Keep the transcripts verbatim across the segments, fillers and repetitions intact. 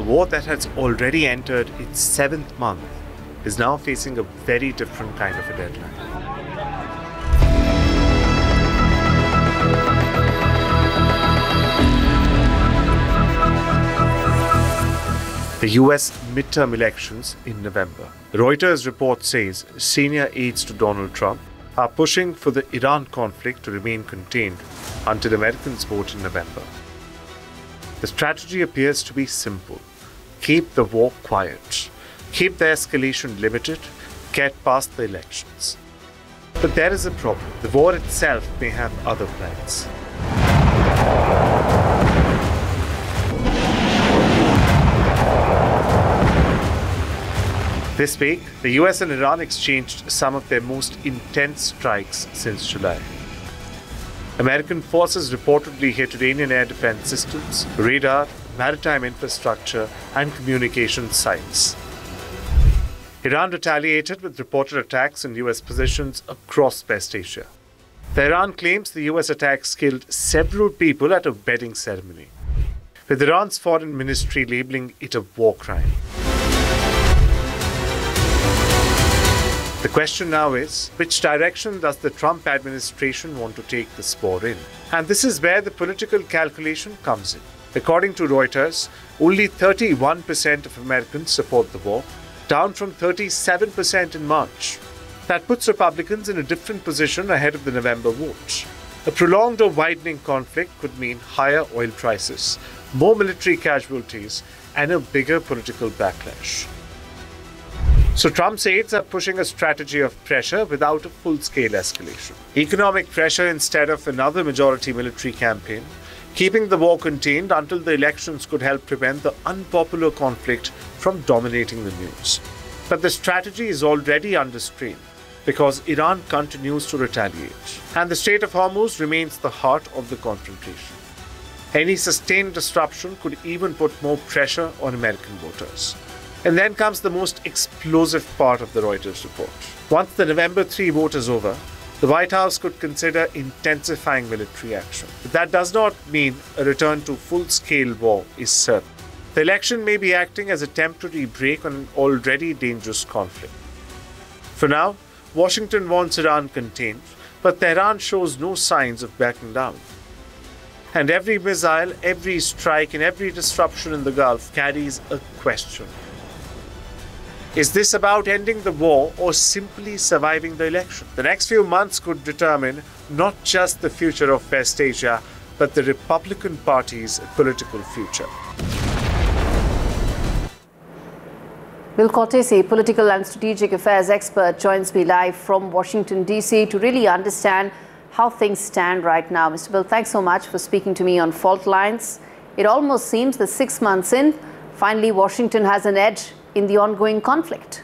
war that has already entered its seventh month is now facing a very different kind of a deadline. The U S midterm elections in November. Reuters report says senior aides to Donald Trump are pushing for the Iran conflict to remain contained until Americans vote in November. The strategy appears to be simple. Keep the war quiet. Keep the escalation limited. Get past the elections. But there is a problem. The war itself may have other plans. This week, the U S and Iran exchanged some of their most intense strikes since July. American forces reportedly hit Iranian air defense systems, radar, maritime infrastructure, and communication sites. Iran retaliated with reported attacks on U S positions across West Asia. The Iran claims the U S attacks killed several people at a wedding ceremony, with Iran's foreign ministry labeling it a war crime. The question now is, which direction does the Trump administration want to take this war in? And this is where the political calculation comes in. According to Reuters, only thirty-one percent of Americans support the war, down from thirty-seven percent in March. That puts Republicans in a different position ahead of the November vote. A prolonged or widening conflict could mean higher oil prices, more military casualties, and a bigger political backlash. So Trump's aides are pushing a strategy of pressure without a full-scale escalation. Economic pressure instead of another majority military campaign. Keeping the war contained until the elections could help prevent the unpopular conflict from dominating the news. But the strategy is already under strain because Iran continues to retaliate. And the Strait of Hormuz remains the heart of the confrontation. Any sustained disruption could even put more pressure on American voters. And then comes the most explosive part of the Reuters report. Once the November third vote is over, the White House could consider intensifying military action. But that does not mean a return to full-scale war is certain. The election may be acting as a temporary break on an already dangerous conflict. For now, Washington wants Iran contained, but Tehran shows no signs of backing down. And every missile, every strike, and every disruption in the Gulf carries a question. Is this about ending the war or simply surviving the election? The next few months could determine not just the future of West Asia, but the Republican Party's political future. Bill Cortese, political and strategic affairs expert, joins me live from Washington, D C to really understand how things stand right now. Mister Bill, thanks so much for speaking to me on Fault Lines. It almost seems that six months in, finally Washington has an edge in the ongoing conflict.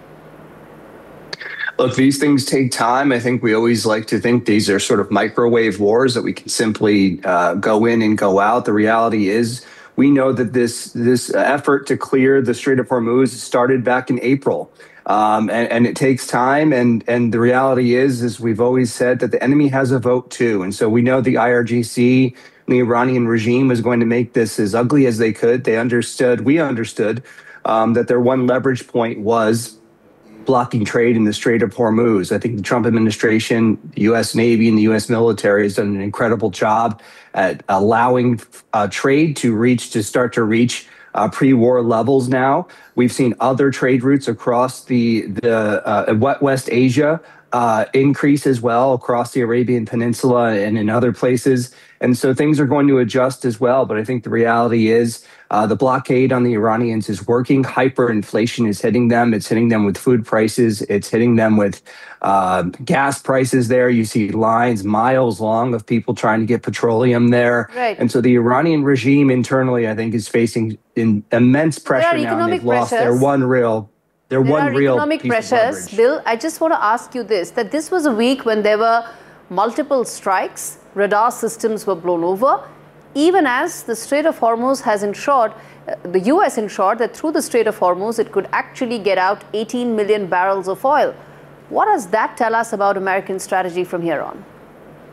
Look, these things take time. I think we always like to think these are sort of microwave wars that we can simply uh, go in and go out. The reality is we know that this this effort to clear the Strait of Hormuz started back in April. Um, and, and it takes time. And, and the reality is, is we've always said that the enemy has a vote too. And so we know the I R G C, the Iranian regime, was going to make this as ugly as they could. They understood, we understood, Um, that their one leverage point was blocking trade in the Strait of Hormuz. I think the Trump administration, the U S Navy, and the U S military has done an incredible job at allowing uh, trade to reach, to start to reach uh, pre-war levels now. We've seen other trade routes across the, the uh, West Asia uh, increase as well, across the Arabian Peninsula and in other places. And so things are going to adjust as well. But I think the reality is uh, the blockade on the Iranians is working. Hyperinflation is hitting them. It's hitting them with food prices. It's hitting them with uh, gas prices there. You see lines miles long of people trying to get petroleum there. Right. And so the Iranian regime internally, I think, is facing in immense pressure now. And they've lost their one real There, there one are real economic piece pressures. of Bill, I just want to ask you this, that this was a week when there were multiple strikes, radar systems were blown over, even as the Strait of Hormuz has ensured, uh, the U S ensured that through the Strait of Hormuz, it could actually get out eighteen million barrels of oil. What does that tell us about American strategy from here on?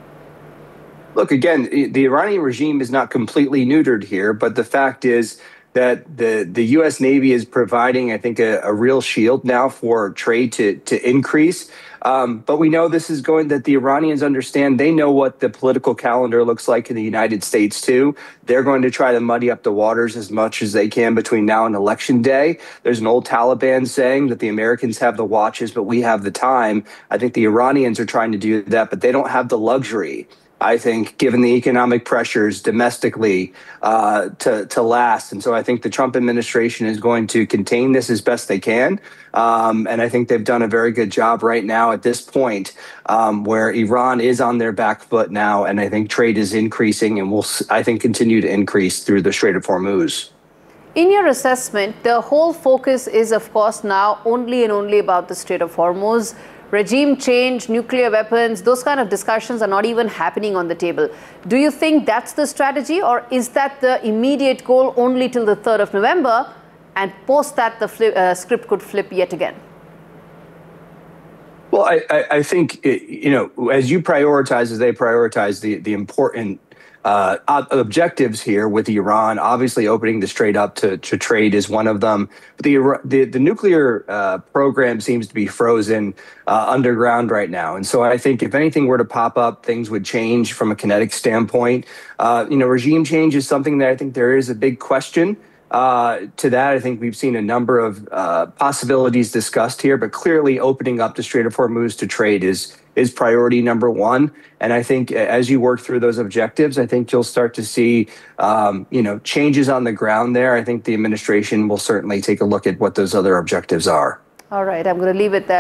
Look, again, the Iranian regime is not completely neutered here, but the fact is that the, the U S Navy is providing, I think, a, a real shield now for trade to, to increase. Um, but we know this is going, that the Iranians understand, they know what the political calendar looks like in the United States too. They're going to try to muddy up the waters as much as they can between now and election day. There's an old Taliban saying that the Americans have the watches, but we have the time. I think the Iranians are trying to do that, but they don't have the luxury, I think, given the economic pressures domestically, uh, to, to last. And so I think the Trump administration is going to contain this as best they can. Um, and I think they've done a very good job right now at this point, um, where Iran is on their back foot now. And I think trade is increasing and will, I think, continue to increase through the Strait of Hormuz. In your assessment, the whole focus is, of course, now only and only about the Strait of Hormuz. Regime change, nuclear weapons, those kind of discussions are not even happening on the table. Do you think that's the strategy, or is that the immediate goal only till the third of November, and post that the flip, uh, script could flip yet again? Well, I, I, I think, it, you know, as you prioritize, as they prioritize the, the important Uh, objectives here with Iran, obviously opening the strait up to, to trade is one of them. But the the, the nuclear uh, program seems to be frozen uh, underground right now. And so I think if anything were to pop up, things would change from a kinetic standpoint. Uh, you know, regime change is something that I think there is a big question uh, to that. I think we've seen a number of uh, possibilities discussed here, but clearly opening up the Strait of Hormuz to trade is is priority number one. And I think as you work through those objectives, I think you'll start to see, um, you know, changes on the ground there. I think the administration will certainly take a look at what those other objectives are. All right, I'm going to leave it there.